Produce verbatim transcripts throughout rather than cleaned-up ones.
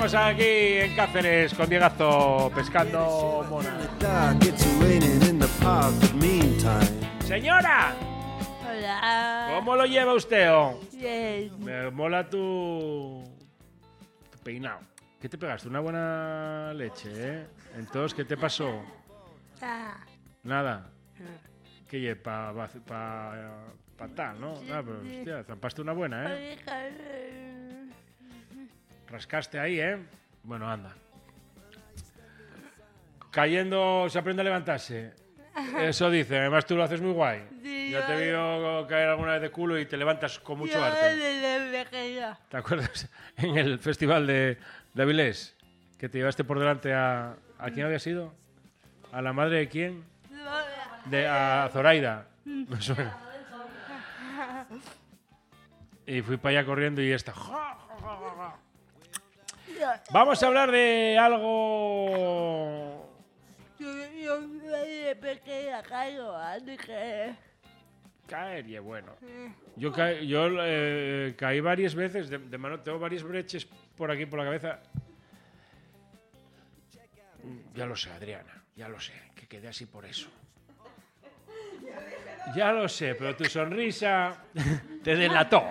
Estamos aquí en Cáceres con Diegazo pescando mona. Señora, Hola. ¿cómo lo lleva usted? Oh? Bien. Me mola tu, tu peinado. ¿Qué te pegaste? Una buena leche, ¿eh? Entonces, ¿qué te pasó? Ah. Nada. ¿Qué lleva? Pa, pa, pa, pa tal, ¿no? Ah, pero, hostia, zampaste una buena, ¿eh? Rascaste ahí, ¿eh? Bueno, anda. Cayendo se aprende a levantarse. Eso dice. Además, tú lo haces muy guay. Sí, ya te he yo- visto caer alguna vez de culo y te levantas con mucho Yo arte. de pequeña. ¿Te acuerdas? En el festival de, de Avilés, que te llevaste por delante a... ¿A quién había sido? ¿A la madre de quién? De, a Zoraida. Me suena. Y fui para allá corriendo y esta... Vamos a hablar de algo... Yo, yo de pequeña caigo, así que... Caer y es bueno. Yo, ca yo eh, caí varias veces, de, de mano, tengo varias breches por aquí, por la cabeza. Ya lo sé, Adriana, ya lo sé, que quedé así por eso. Ya lo sé, pero tu sonrisa te delató.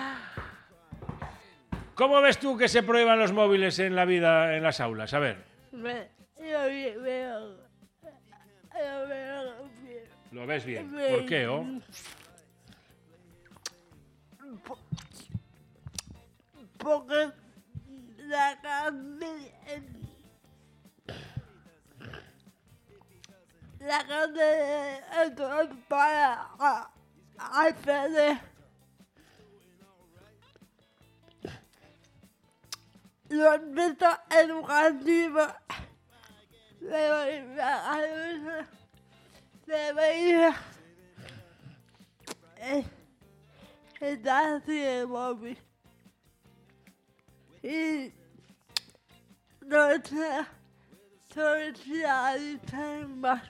¿Cómo ves tú que se prohíban los móviles en la vida, en las aulas? A ver. Me, yo veo... veo... Yo veo... ¿Lo ves bien? ¿Por qué, oh? Porque la carne... La carne es para hacer los métodos educativos debería estar así el móvil y no sé socializar más.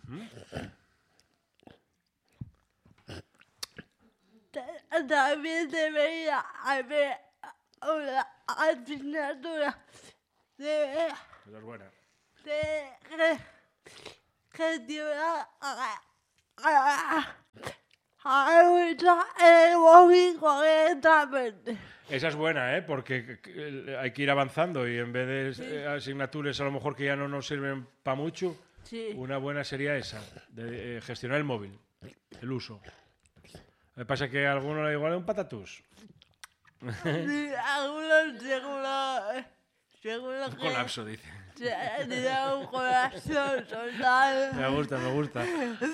También debería haber una asignatura de, Esa es buena. de que gestionar a, a, a usar el móvil correctamente. Esa es buena, ¿eh? Porque hay que ir avanzando y en vez de Sí. eh, asignaturas a lo mejor que ya no nos sirven para mucho, Sí. una buena sería esa, de eh, gestionar el móvil, el uso. Me pasa que a alguno le igual es un patatús. Sí, algunos seguro, seguro Un que colapso, dice. tenía un corazón total. Me gusta, me gusta.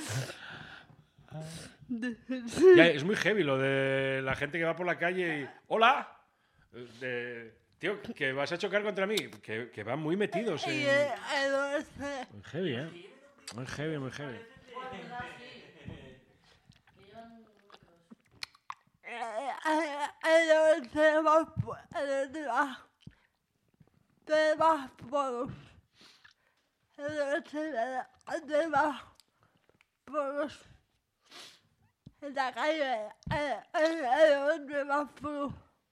Ya, es muy heavy lo de la gente que va por la calle y... ¡Hola! De, tío, que vas a chocar contra mí. Que, que van muy metidos Y en... eh, entonces, Muy heavy, ¿eh? Muy heavy, muy heavy. eh, entonces vas por detrás, te vas por, entonces te vas por en la calle, entonces vas por,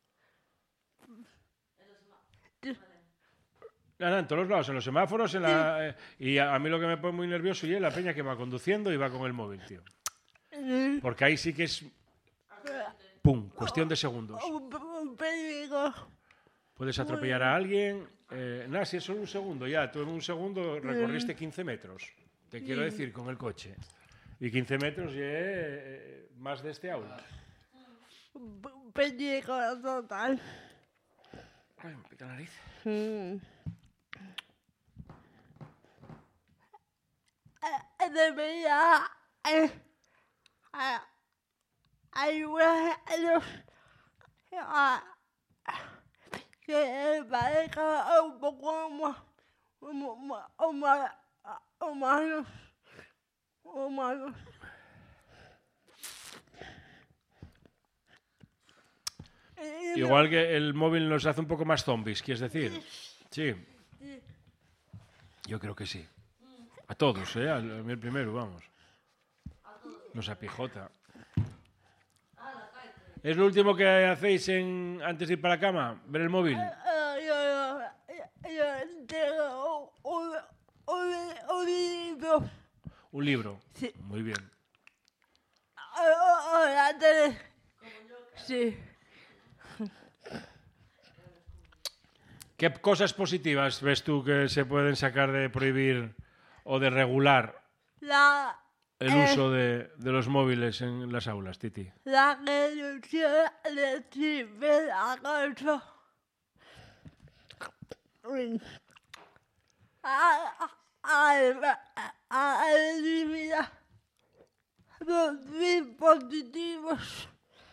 No, no, en todos los lados, en los semáforos, en la... eh, y a, a mí lo que me pone muy nervioso y es la peña que va conduciendo y va con el móvil, tío. Porque ahí sí que es... ¡Pum! Cuestión de segundos. un, un peligro. Puedes atropellar a alguien. Eh, nada, si es solo un segundo, ya. Tú en un segundo recorriste quince metros. Te quiero decir, con el coche. Y quince metros ya eh, más de este aula. Un peligro total. Ay, me pica la nariz. Mm. Eh, debería eh, eh, ayudar a los a, que parezca un poco más huma- huma- humanos humanos. Y- Igual que el móvil nos hace un poco más zombies, ¿quieres decir? Sí. Yo creo que sí. A todos, ¿eh? A mí el primero, vamos. Nos apijota. ¿Es lo último que hacéis en, antes de ir para la cama? ¿Ver el móvil? Eh, yo, yo, yo tengo un, un, un libro. Un libro. Sí. Muy bien. Ahora te... Sí. ¿Qué cosas positivas ves tú que se pueden sacar de prohibir o de regular La, el eh, uso de, de los móviles en las aulas, Titi? la reducción de ciberacoso. A, a, a eliminar los dispositivos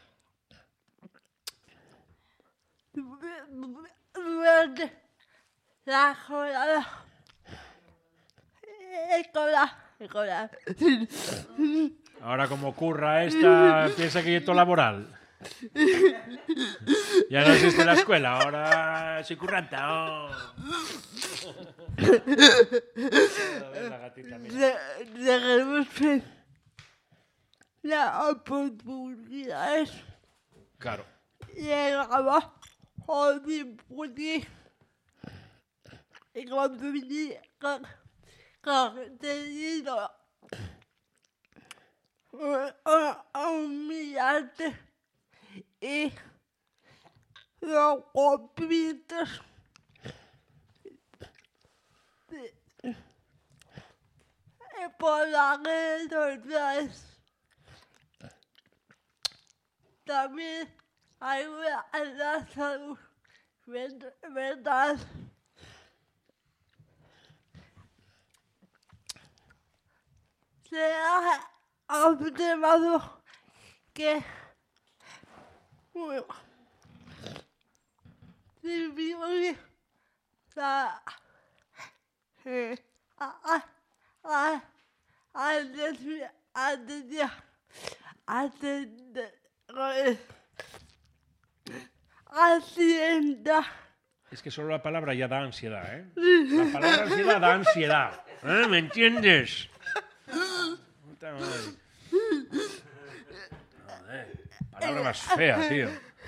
durante la jornada escolar. escolar. Ahora como ocurra esta, piensa que es todo laboral. Ya no existe la escuela, ahora soy curranta. Oh. La gatita, mira. De, de reducir las oportunidades Claro. llegaba a discutir y consumir con- contenido humillante y los conflictos por las redes sociales. También ayuda a la salud men- mental. Se ha observado que bueno, disminuye la eh, a- a- a- atención atención atención ansiedad. Es que solo la palabra ya da ansiedad, ¿eh? La palabra ansiedad da ansiedad. ¿Eh? ¿Me entiendes? Puta madre. Joder, palabra más fea, tío.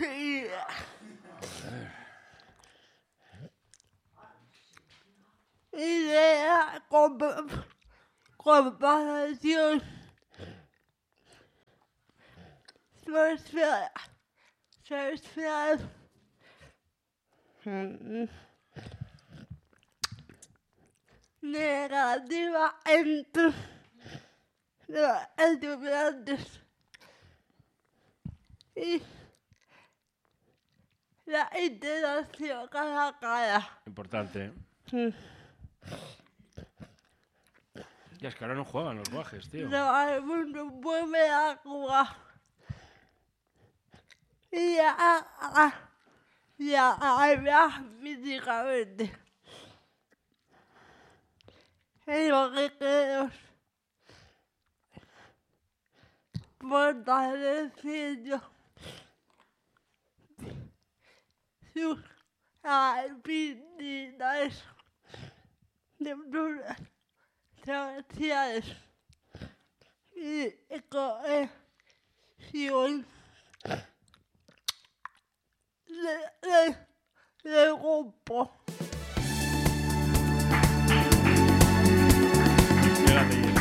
Y de la comp- comparación social, social negativa entre los estudiantes y la interacción cara a cara. Importante, ¿eh? Ya es que ahora no juegan los guajes, tío. No el mundo vuelve a jugar. Y a, a, y a hablar físicamente. En los recreos. Fortaleciendo sus habilidades de sociales y cohesión de, de, de grupo. Espérate, ya.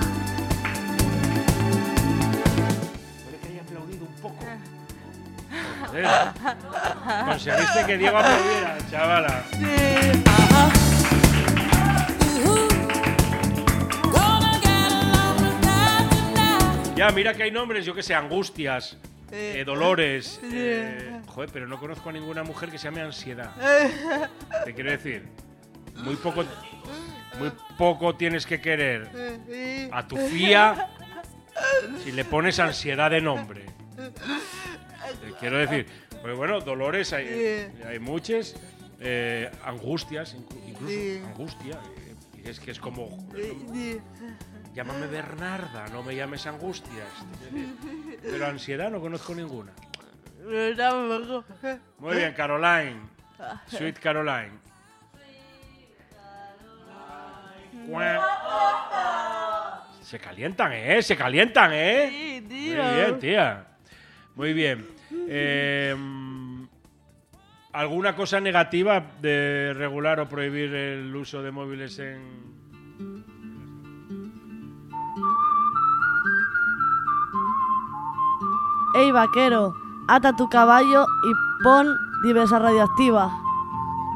Puede que haya aplaudido un poco. Joder. Conseguiste que Diego aplaudiera, chavala. Sí. Ya, mira que hay nombres, yo que sé, Angustias, Eh, eh, Dolores. sí. eh, joder, pero no conozco a ninguna mujer que se llame Ansiedad. Te quiero decir, muy poco, muy poco tienes que querer a tu fía si le pones Ansiedad de nombre. Te quiero decir, pues bueno, Dolores hay, Sí. hay muchas, eh, Angustias, inclu- incluso Sí. Angustia, eh, es que es como, Sí. llámame Bernarda, no me llames Angustias. Te quiero decir. Pero Ansiedad no conozco ninguna. Pero tampoco. Muy bien, Caroline. Sweet Caroline. Cuac. Se calientan, ¿eh? Se calientan, ¿eh? Sí, Muy tío. bien, tía. Muy bien. Eh, ¿Alguna cosa negativa de regular o prohibir el uso de móviles en...? Ey, vaquero, ata tu caballo y pon diversa radioactiva.